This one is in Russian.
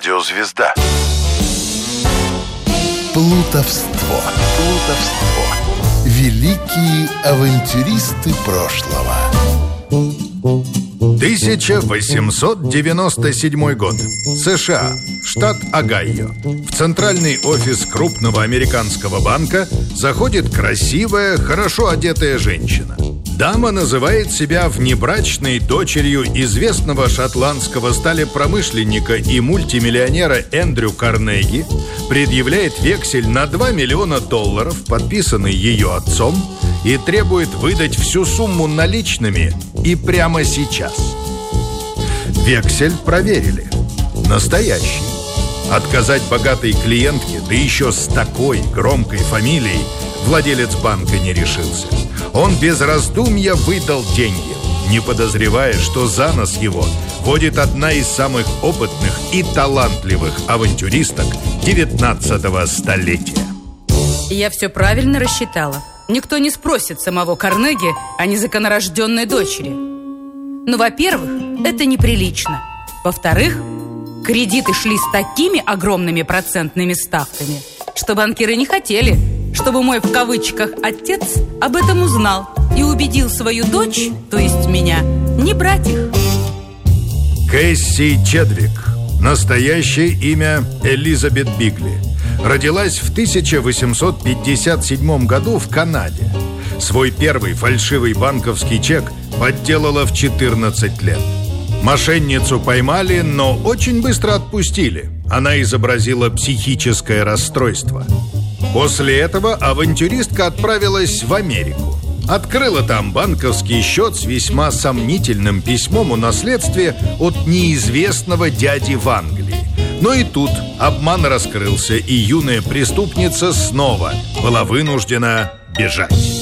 Радиозвезда. Плутовство. Великие авантюристы прошлого. 1897 год. США. Штат Огайо. В центральный офис крупного американского банка заходит красивая, хорошо одетая женщина. Дама называет себя внебрачной дочерью известного шотландского сталепромышленника и мультимиллионера Эндрю Карнеги, предъявляет вексель на $2 миллиона, подписанный ее отцом, и требует выдать всю сумму наличными и прямо сейчас. Вексель проверили. Настоящий. Отказать богатой клиентке, да еще с такой громкой фамилией, владелец банка не решился. Он без раздумья выдал деньги, не подозревая, что за нос его водит одна из самых опытных и талантливых авантюристок 19-го столетия. Я все правильно рассчитала. Никто не спросит самого Карнеги о незаконнорожденной дочери. Ну, во-первых, это неприлично. Во-вторых, кредиты шли с такими огромными процентными ставками, что банкиры не хотели, чтобы мой, в кавычках, отец об этом узнал и убедил свою дочь, то есть меня, не брать их. Кэсси Чедвик. Настоящее имя Элизабет Бигли. Родилась в 1857 году в Канаде. Свой первый фальшивый банковский чек подделала в 14 лет. Мошенницу поймали, но очень быстро отпустили. Она изобразила психическое расстройство. После этого авантюристка отправилась в Америку. Открыла там банковский счет с весьма сомнительным письмом о наследстве от неизвестного дяди в Англии. Но и тут обман раскрылся, и юная преступница снова была вынуждена бежать.